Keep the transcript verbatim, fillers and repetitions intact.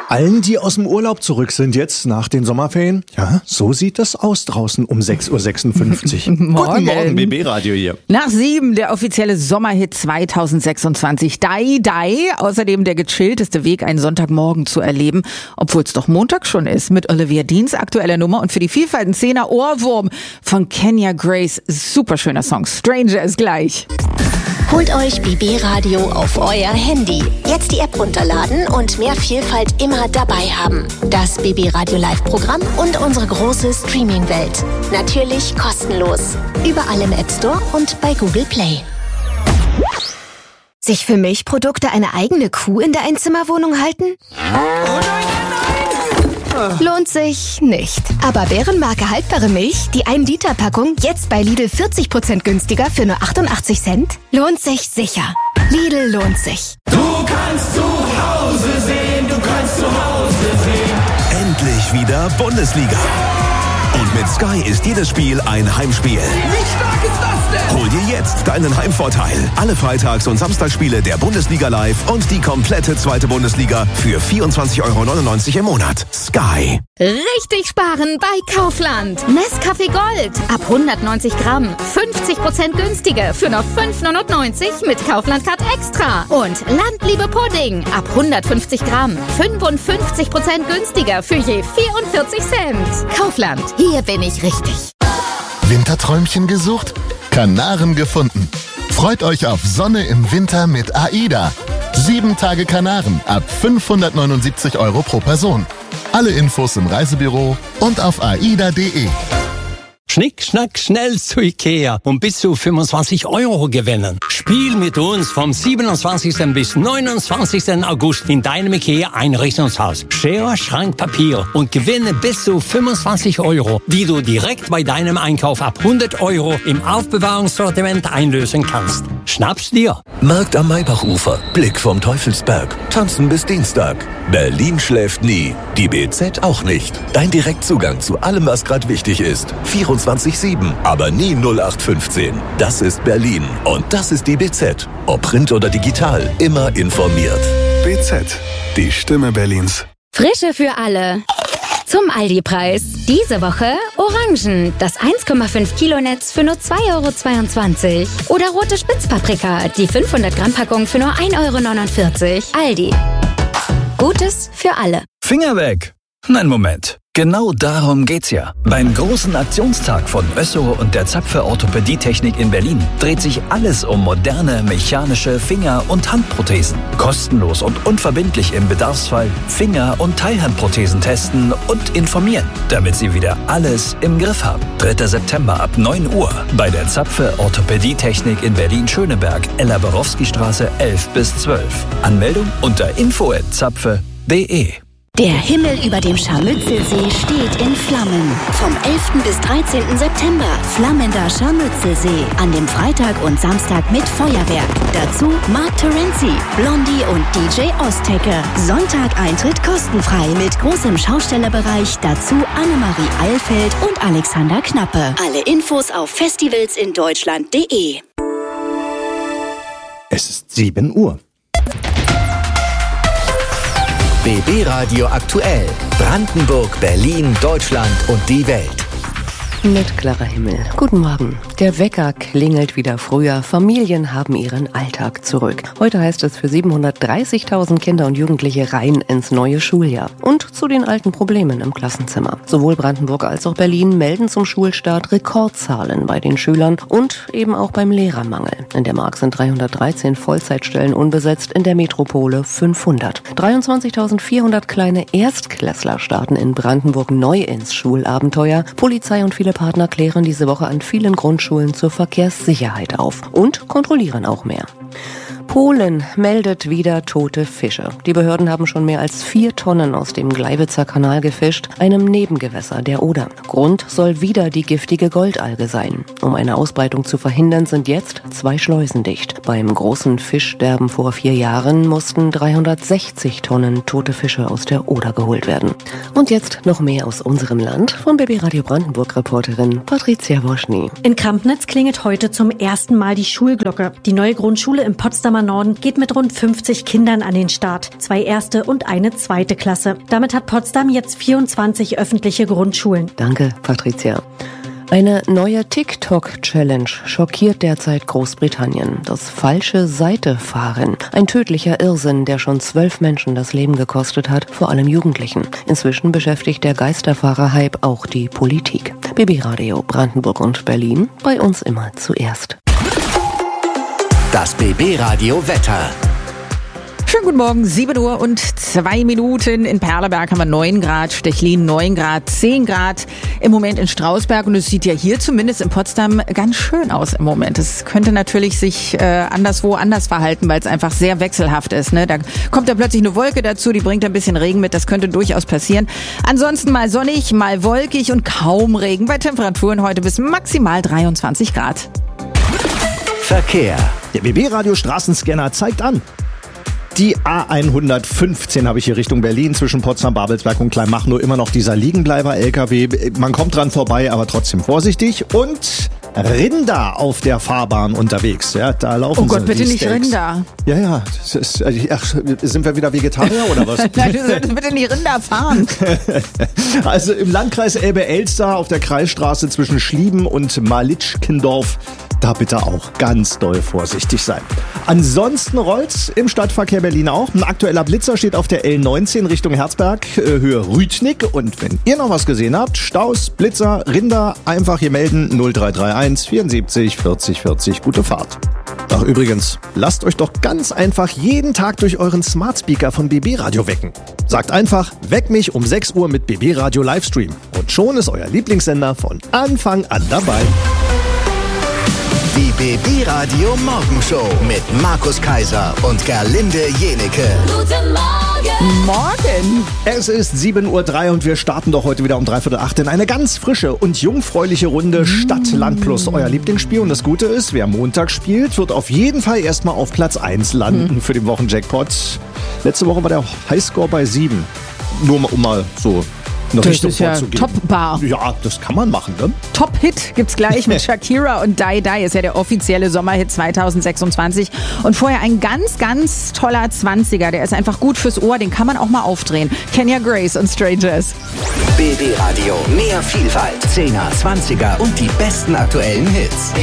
allen, die aus dem Urlaub zurück sind jetzt nach den Sommerferien. Ja, so sieht das aus draußen um sechs Uhr sechsundfünfzig. Morgen. Guten Morgen, B B-Radio hier. Nach sieben der offizielle Sommerhit zweitausendsechsundzwanzig. Dai Dai. Außerdem der gechillteste Weg, einen Sonntagmorgen zu erleben, obwohl es doch Montag schon ist, mit Olivia Deans aktueller Nummer und für die Vielfalt-Szene Ohrwurm von Kenya Grace. Superschöner Song. Stranger ist gleich. Holt euch B B-Radio auf euer Handy. Jetzt die App runterladen und mehr Vielfalt immer dabei haben. Das B B-Radio Live-Programm und unsere große Streaming-Welt. Natürlich kostenlos. Überall im App Store und bei Google Play. Sich für Milchprodukte eine eigene Kuh in der Einzimmerwohnung halten? Lohnt sich nicht. Aber Bärenmarke haltbare Milch, die ein Liter Packung, jetzt bei Lidl vierzig Prozent günstiger für nur achtundachtzig Cent? Lohnt sich sicher. Lidl lohnt sich. Du kannst zu Hause sehen, du kannst zu Hause sehen. Endlich wieder Bundesliga. Und mit Sky ist jedes Spiel ein Heimspiel. Wie stark ist das denn? Hol dir jetzt deinen Heimvorteil. Alle Freitags- und Samstagsspiele der Bundesliga live und die komplette zweite Bundesliga für vierundzwanzig Euro neunundneunzig im Monat. Sky. Richtig sparen bei Kaufland. Nescafé Gold. Ab hundertneunzig Gramm. fünfzig Prozent günstiger für nur fünf neunundneunzig mit Kaufland Card Extra. Und Landliebe Pudding. Ab hundertfünfzig Gramm. fünfundfünfzig Prozent günstiger für je vierundvierzig Cent. Kaufland. Hier bin ich richtig. Winterträumchen gesucht? Kanaren gefunden. Freut euch auf Sonne im Winter mit AIDA. Sieben Tage Kanaren ab fünfhundertneunundsiebzig Euro pro Person. Alle Infos im Reisebüro und auf aida punkt de. Schnick, schnack, schnell zu Ikea und bis zu fünfundzwanzig Euro gewinnen. Spiel mit uns vom siebenundzwanzigsten bis neunundzwanzigsten August in deinem Ikea-Einrichtungshaus. Schere, Schrank, Papier und gewinne bis zu fünfundzwanzig Euro, die du direkt bei deinem Einkauf ab hundert Euro im Aufbewahrungssortiment einlösen kannst. Schnapp's dir! Markt am Maybachufer, Blick vom Teufelsberg, tanzen bis Dienstag. Berlin schläft nie, die B Z auch nicht. Dein Direktzugang zu allem, was gerade wichtig ist. vierundzwanzig sieben, aber nie null acht fünfzehn. Das ist Berlin und das ist die B Z. Ob Print oder digital, immer informiert. B Z, die Stimme Berlins. Frische für alle. Zum Aldi-Preis. Diese Woche Orangen, das eins Komma fünf Kilo Netz für nur zwei Euro zweiundzwanzig. Oder rote Spitzpaprika, die fünfhundert Gramm Packung für nur ein Euro neunundvierzig. Aldi. Gutes für alle. Finger weg! Nein, Moment. Genau darum geht's ja. Beim großen Aktionstag von Össo und der Zapfe Orthopädietechnik in Berlin dreht sich alles um moderne mechanische Finger- und Handprothesen. Kostenlos und unverbindlich im Bedarfsfall Finger- und Teilhandprothesen testen und informieren, damit Sie wieder alles im Griff haben. dritter September ab neun Uhr bei der Zapfe Orthopädietechnik in Berlin-Schöneberg, Ella-Borowski-Straße elf bis zwölf. Anmeldung unter info at zapfe punkt de. Der Himmel über dem Scharmützelsee steht in Flammen. Vom elften bis dreizehnten September flammender Scharmützelsee. An dem Freitag und Samstag mit Feuerwerk. Dazu Mark Terenzi, Blondie und D J Oztecker. Sonntag Eintritt kostenfrei mit großem Schaustellerbereich. Dazu Annemarie Eilfeld und Alexander Knappe. Alle Infos auf festivals in deutschland punkt de. Es ist sieben Uhr. B B-Radio aktuell. Brandenburg, Berlin, Deutschland und die Welt. Mit klarer Himmel. Guten Morgen. Der Wecker klingelt wieder früher. Familien haben ihren Alltag zurück. Heute heißt es für siebenhundertdreißigtausend Kinder und Jugendliche rein ins neue Schuljahr. Und zu den alten Problemen im Klassenzimmer. Sowohl Brandenburg als auch Berlin melden zum Schulstart Rekordzahlen bei den Schülern und eben auch beim Lehrermangel. In der Mark sind dreihundertdreizehn Vollzeitstellen unbesetzt, in der Metropole fünfhundert. dreiundzwanzigtausendvierhundert kleine Erstklässler starten in Brandenburg neu ins Schulabenteuer. Polizei und viele Partner klären diese Woche an vielen Grundschulen zur Verkehrssicherheit auf und kontrollieren auch mehr. Polen meldet wieder tote Fische. Die Behörden haben schon mehr als vier Tonnen aus dem Gleiwitzer Kanal gefischt, einem Nebengewässer der Oder. Grund soll wieder die giftige Goldalge sein. Um eine Ausbreitung zu verhindern, sind jetzt zwei Schleusen dicht. Beim großen Fischsterben vor vier Jahren mussten dreihundertsechzig Tonnen tote Fische aus der Oder geholt werden. Und jetzt noch mehr aus unserem Land von B B Radio Brandenburg-Reporterin Patricia Woschny. In Krampnitz klingelt heute zum ersten Mal die Schulglocke. Die neue Grundschule im Potsdamer Potsdamer Norden geht mit rund fünfzig Kindern an den Start. Zwei erste und eine zweite Klasse. Damit hat Potsdam jetzt vierundzwanzig öffentliche Grundschulen. Danke, Patricia. Eine neue TikTok-Challenge schockiert derzeit Großbritannien. Das falsche Seite-Fahren. Ein tödlicher Irrsinn, der schon zwölf Menschen das Leben gekostet hat, vor allem Jugendlichen. Inzwischen beschäftigt der Geisterfahrer-Hype auch die Politik. B B Radio Brandenburg und Berlin, bei uns immer zuerst. Das B B Radio Wetter. Schönen guten Morgen, sieben Uhr und zwei Minuten. In Perleberg haben wir neun Grad, Stechlin neun Grad, zehn Grad im Moment in Strausberg. Und es sieht ja hier zumindest in Potsdam ganz schön aus im Moment. Es könnte natürlich sich äh, anderswo anders verhalten, weil es einfach sehr wechselhaft ist. Ne? Da kommt da plötzlich eine Wolke dazu, die bringt ein bisschen Regen mit. Das könnte durchaus passieren. Ansonsten mal sonnig, mal wolkig und kaum Regen. Bei Temperaturen heute bis maximal dreiundzwanzig Grad. Verkehr. Der B B Radio Straßenscanner zeigt an. Die A hundertfünfzehn habe ich hier Richtung Berlin zwischen Potsdam, Babelsberg und Kleinmachnow immer noch dieser Liegenbleiber-L K W. Man kommt dran vorbei, aber trotzdem vorsichtig. Und Rinder auf der Fahrbahn unterwegs. Ja, da laufen oh Gott, sie, bitte nicht Steaks. Rinder. Ja, ja. Das ist, ach, sind wir wieder Vegetarier oder was? Nein, du solltest bitte nicht Rinder fahren. Also im Landkreis Elbe-Elster auf der Kreisstraße zwischen Schlieben und Malitschkendorf. Da bitte auch ganz doll vorsichtig sein. Ansonsten rollt's im Stadtverkehr Berlin auch. Ein aktueller Blitzer steht auf der L neunzehn Richtung Herzberg, Höhe Rütnick. Und wenn ihr noch was gesehen habt, Staus, Blitzer, Rinder, einfach hier melden. null drei drei eins vierundsiebzig vierzig vierzig. Gute Fahrt. Ach übrigens, lasst euch doch ganz einfach jeden Tag durch euren Smart Speaker von B B Radio wecken. Sagt einfach, weck mich um sechs Uhr mit B B Radio Livestream. Und schon ist euer Lieblingssender von Anfang an dabei. Die B B Radio Morgenshow mit Markus Kaiser und Gerlinde Jenecke. Guten Morgen! Morgen! Es ist sieben Uhr drei und wir starten doch heute wieder um dreiviertel acht in eine ganz frische und jungfräuliche Runde Stadt, Land plus euer Lieblingsspiel. Und das Gute ist, wer Montag spielt, wird auf jeden Fall erstmal auf Platz eins landen mhm. für den Wochenjackpot. Letzte Woche war der Highscore bei sieben. Nur um mal so eine das Richtung ist ja vorzugeben. Top-Bar. Ja, das kann man machen, ne? Top-Hit gibt's gleich mit Shakira und Die Die. Ist ja der offizielle Sommerhit zwanzig sechsundzwanzig. Und vorher ein ganz, ganz toller zwanziger. Der ist einfach gut fürs Ohr. Den kann man auch mal aufdrehen. Kenya Grace und Strangers. B B Radio. Mehr Vielfalt. Zehner, Zwanziger und die besten aktuellen Hits.